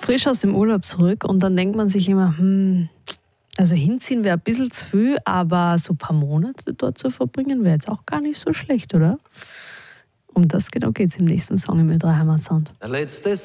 frisch aus dem Urlaub zurück und dann denkt man sich immer, also hinziehen wäre ein bisschen zu viel, aber so ein paar Monate dort zu verbringen wäre jetzt auch gar nicht so schlecht, oder? Um das genau geht es im nächsten Song im Ö3 Heimatsound. Letztes